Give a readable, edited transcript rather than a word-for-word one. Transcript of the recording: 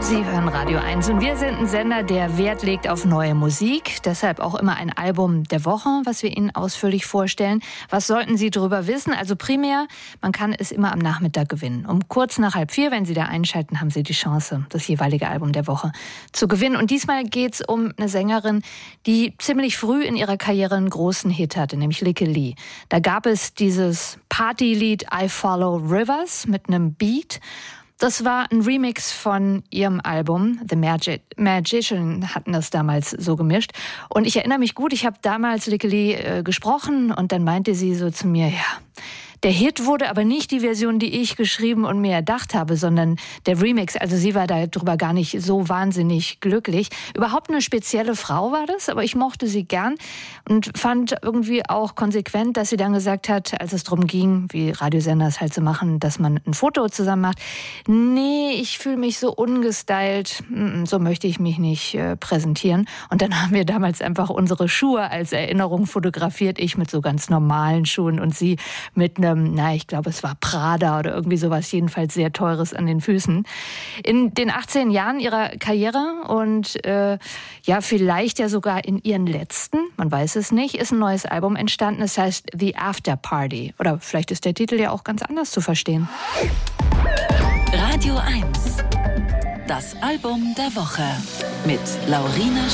Sie hören Radio 1 und wir sind ein Sender, der Wert legt auf neue Musik. Deshalb auch immer ein Album der Woche, was wir Ihnen ausführlich vorstellen. Was sollten Sie darüber wissen? Also primär, man kann es immer am Nachmittag gewinnen. Um kurz nach 3:30, wenn Sie da einschalten, haben Sie die Chance, das jeweilige Album der Woche zu gewinnen. Und diesmal geht es um eine Sängerin, die ziemlich früh in ihrer Karriere einen großen Hit hatte, nämlich Lykke Li. Da gab es dieses Partylied I Follow Rivers mit einem Beat. Das war ein Remix von ihrem Album. The Magician hatten das damals so gemischt. Und ich erinnere mich gut, ich habe damals Lykke Li gesprochen und dann meinte sie so zu mir, ja, der Hit wurde aber nicht die Version, die ich geschrieben und mir erdacht habe, sondern der Remix. Also sie war darüber gar nicht so wahnsinnig glücklich. Überhaupt eine spezielle Frau war das, aber ich mochte sie gern und fand irgendwie auch konsequent, dass sie dann gesagt hat, als es darum ging, wie Radiosender es halt so machen, dass man ein Foto zusammen macht. Nee, ich fühle mich so ungestylt, so möchte ich mich nicht präsentieren. Und dann haben wir damals einfach unsere Schuhe als Erinnerung fotografiert. Ich mit so ganz normalen Schuhen und sie mit einem, ich glaube, es war Prada oder irgendwie sowas, jedenfalls sehr Teures an den Füßen. In den 18 Jahren ihrer Karriere und vielleicht ja sogar in ihren letzten, man weiß es nicht, ist ein neues Album entstanden. Es heißt The After Party. Oder vielleicht ist der Titel ja auch ganz anders zu verstehen. Radio 1. Das Album der Woche mit Laurina